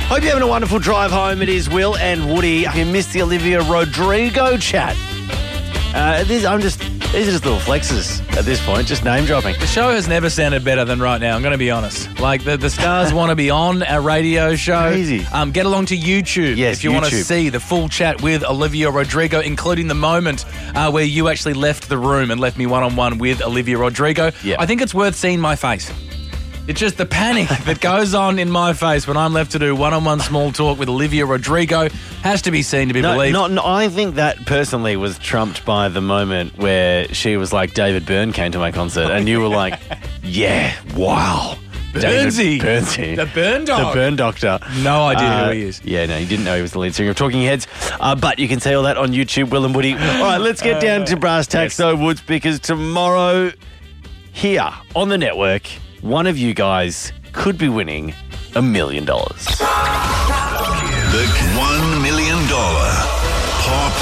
Hope you're having a wonderful drive home. It is Will and Woody. If you missed the Olivia Rodrigo chat, these are just little flexes at this point, just name dropping. The show has never sounded better than right now, I'm going to be honest. Like, the stars want to be on our radio show. Crazy. Get along to YouTube if you want to YouTube. see the full chat with Olivia Rodrigo, including the moment where you actually left the room and left me one-on-one with Olivia Rodrigo. Yeah. I think it's worth seeing my face. It's just the panic that goes on in my face when I'm left to do one-on-one small talk with Olivia Rodrigo has to be seen to be believed. I think that personally was trumped by the moment where she was like, David Byrne came to my concert, and you were like, yeah, wow. Burnsy. Burnsy. The Burn Dog. The Burn Doctor. No idea who he is. Yeah, no, you didn't know he was the lead singer of Talking Heads. But you can see all that on YouTube, Will and Woody. All right, let's get down to brass tacks, though, Woods, because tomorrow here on the network, one of you guys could be winning $1 million. The $1 million pop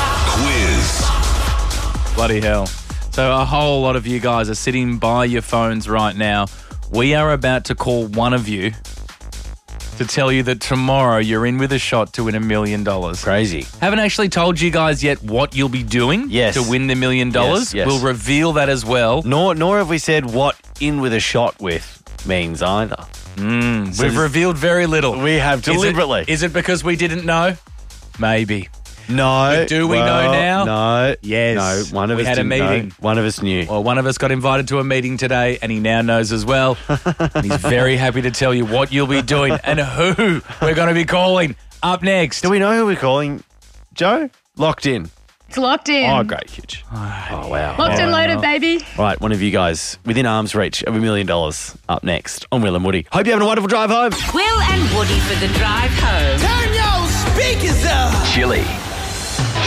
quiz. Bloody hell. So a whole lot of you guys are sitting by your phones right now. We are about to call one of you to tell you that tomorrow you're in with a shot to win $1 million. Crazy. Haven't actually told you guys yet what you'll be doing to win the $1 million. Yes. We'll reveal that as well. Nor have we said what in with a shot with means either. We've revealed very little. We have deliberately. Is it because we didn't know? Maybe. No. But do we know now? No. Yes. No. One of We us had a didn't know. meeting. One of us knew. Well, one of us got invited to a meeting today, and he now knows as well. And he's very happy to tell you what you'll be doing and who we're going to be calling up next. Do we know who we're calling? Joe? Locked in. It's locked in. Oh, great, huge. Oh, wow. Locked and loaded, baby. All right, one of you guys within arm's reach of $1 million up next on Will and Woody. Hope you're having a wonderful drive home. Will and Woody for the drive home. Turn your speakers up. Chili.